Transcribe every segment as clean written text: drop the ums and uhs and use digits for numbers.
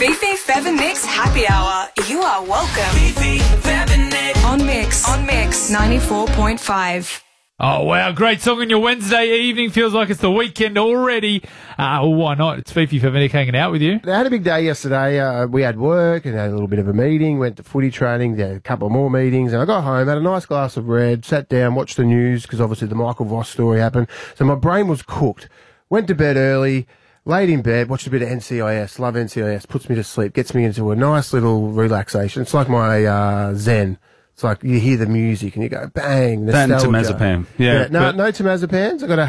Fifi, Fev and Nick's Happy Hour. You are welcome. Fifi, Fev and Nick. On Mix 94.5. Oh, wow. Great song on your Wednesday evening. Feels like it's the weekend already. Why not? It's Fifi for Nick hanging out with you. I had a big day yesterday. We had work and had a little bit of a meeting, went to footy training, had a couple more meetings, and I got home, had a nice glass of red, sat down, watched the news, because obviously the Michael Voss story happened. So my brain was cooked. Went to bed early, laid in bed, watched a bit of NCIS. Love NCIS. Puts me to sleep, gets me into a nice little relaxation. It's like my Zen. It's like you hear the music and you go, bang, nostalgia. That and temazepam. Yeah. No temazepams. I've got a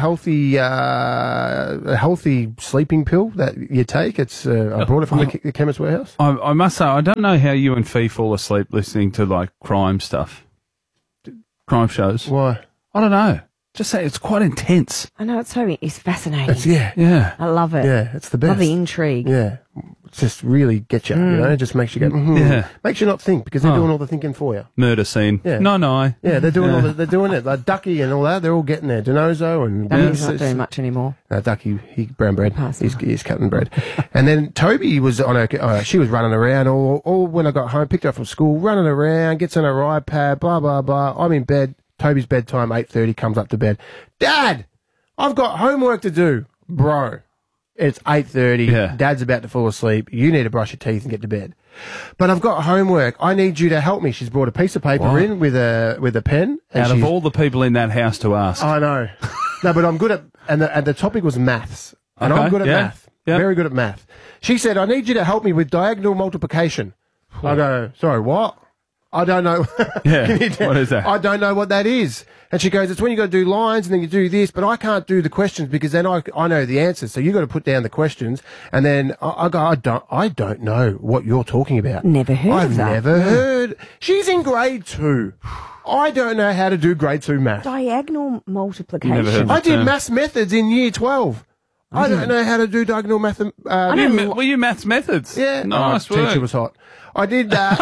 healthy sleeping pill that you take. It's I brought it from the Chemist Warehouse. I must say, I don't know how you and Fee fall asleep listening to, like, crime stuff. Crime shows. Why? I don't know. Just say it's quite intense. I know, it's fascinating. Yeah. I love it. Yeah, it's the best. Love the intrigue. Yeah. It just really gets you, you know, it just makes you go, Yeah. Makes you not think, because they're doing all the thinking for you. Murder scene. Yeah. No. Yeah, they're doing they're doing it. Like Ducky and all that, they're all getting there. Donoso and... Ducky's not doing much anymore. No, Ducky, he brown bread. He's cutting bread. And then Toby was on her, she was running around all when I got home, picked her up from school, running around, gets on her iPad, blah, blah, blah. I'm in bed. Toby's bedtime, 8:30, comes up to bed. Dad, I've got homework to do. Bro, it's 8:30. Yeah. Dad's about to fall asleep. You need to brush your teeth and get to bed. But I've got homework. I need you to help me. She's brought a piece of paper in with a pen. Out of all the people in that house to ask. I know. No, but I'm good at, and the topic was maths. And I'm good at math. Yep. Very good at math. She said, I need you to help me with diagonal multiplication. I go, sorry, what? I don't know. Yeah, what is that? I don't know what that is. And she goes, it's when you got to do lines and then you do this, but I can't do the questions because then I know the answers. So you got to put down the questions. And then I go, I don't know what you're talking about. Never heard of that. I've never heard. She's in grade 2. I don't know how to do grade 2 math. Diagonal multiplication. Never heard I did maths methods in year 12. I don't know how to do diagonal math. Were you maths methods? Yeah. Nice work. Teacher was hot. I did that.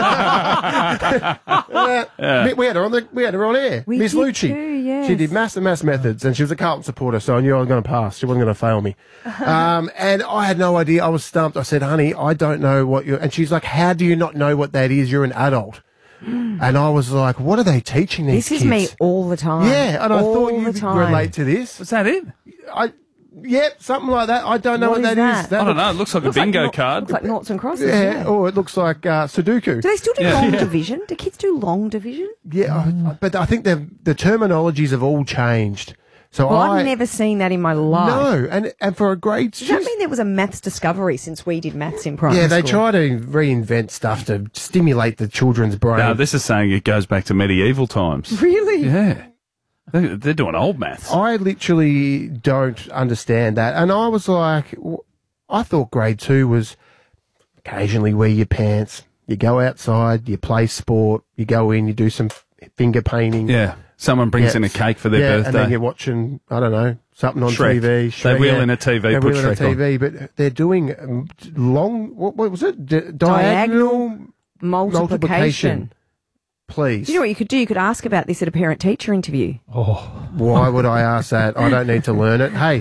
We had her on air. We Miss did Lucci. too, yes. She did maths and maths methods, and she was a Carlton supporter, so I knew I was going to pass. She wasn't going to fail me. And I had no idea. I was stumped. I said, honey, I don't know what you're... And she's like, how do you not know what that is? You're an adult. And I was like, what are they teaching these kids? This is me all the time. Yeah, and I thought you'd relate to this. Was that it? Yep, something like that. I don't know what that is. I don't know. It looks like a bingo card. Looks like noughts and crosses. Yeah, or it looks like Sudoku. Do they still do long division? Do kids do long division? Yeah, but I think the terminologies have all changed. So I've never seen that in my life. No, and for a grade... Does that mean there was a maths discovery since we did maths in primary school? Yeah, they try to reinvent stuff to stimulate the children's brain. No, this is saying it goes back to medieval times. Really? Yeah. They're doing old maths. I literally don't understand that. And I was like, I thought grade 2 was occasionally wear your pants, you go outside, you play sport, you go in, you do some finger painting. Yeah. Someone brings in a cake for their birthday. And then you're watching, I don't know, something on Shrek. TV. They wheel in a TV, They put wheel in a Shrek on. TV, but they're doing long, what was it? Diagonal multiplication. Please. Do you know what you could do? You could ask about this at a parent-teacher interview. Why would I ask that? I don't need to learn it. Hey,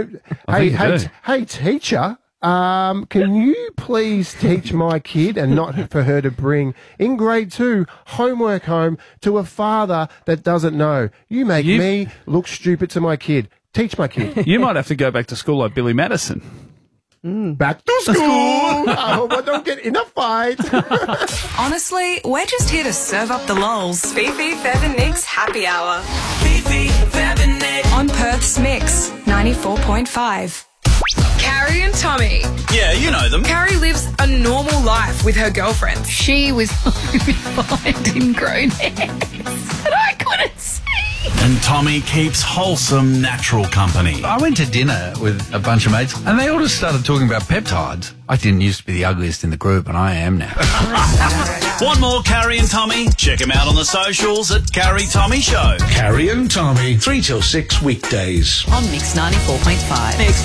hey, teacher, can you please teach my kid, and not for her to bring in grade 2 homework home to a father that doesn't know? You make me look stupid to my kid. Teach my kid. You might have to go back to school like Billy Madison. Back to school. I hope I don't get in a fight. Honestly, we're just here to serve up the lols. Fifi, Fev and Nick's Happy Hour. Fifi, Fev and Nick. On Perth's Mix 94.5. Carrie and Tommy. Yeah, you know them. Carrie lives a normal life with her girlfriend. She was behind ingrown hairs that I couldn't see. And Tommy keeps wholesome, natural company. I went to dinner with a bunch of mates and they all just started talking about peptides. I didn't used to be the ugliest in the group and I am now. Want more Carrie and Tommy? Check them out on the socials at Carrie Tommy Show. Carrie and Tommy, 3 till 6 weekdays. On Mix 94.5. Mix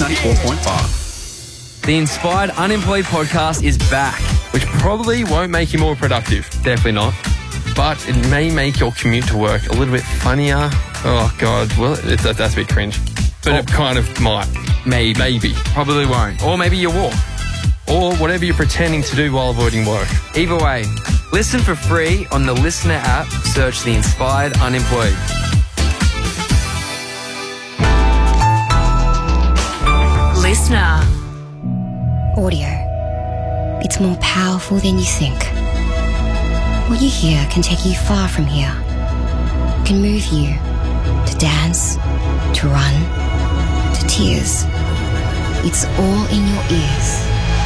94.5. The Inspired Unemployed podcast is back, which probably won't make you more productive. Definitely not. But it may make your commute to work a little bit funnier. Oh, God. Well, that's a bit cringe. But it kind of might. Maybe. Probably won't. Or maybe you walk. or whatever you're pretending to do while avoiding work. Either way, listen for free on the Listener app. Search The Inspired Unemployed. Listener. Audio. It's more powerful than you think. What you hear can take you far from here. Can move you to dance, to run, to tears. It's all in your ears.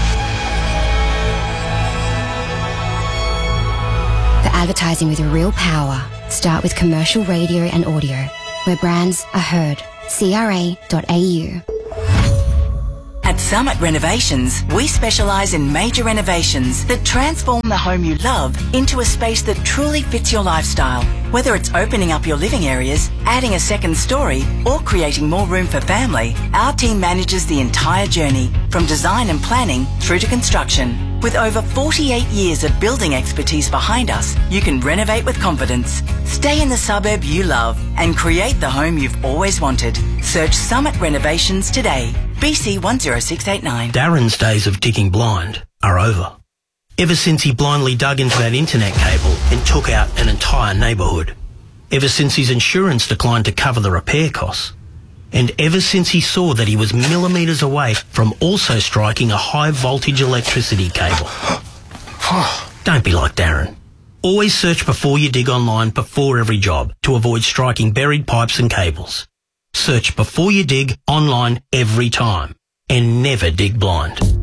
For advertising with real power, start with commercial radio and audio, where brands are heard. CRA.au. At Summit Renovations, we specialise in major renovations that transform the home you love into a space that truly fits your lifestyle. Whether it's opening up your living areas, adding a second story, or creating more room for family, our team manages the entire journey, from design and planning through to construction. With over 48 years of building expertise behind us, you can renovate with confidence. Stay in the suburb you love and create the home you've always wanted. Search Summit Renovations today. BC 10689. Darren's days of digging blind are over. Ever since he blindly dug into that internet cable and took out an entire neighbourhood. Ever since his insurance declined to cover the repair costs. And ever since he saw that he was millimetres away from also striking a high voltage electricity cable. Don't be like Darren. Always search before you dig online before every job to avoid striking buried pipes and cables. Search before you dig online every time and never dig blind.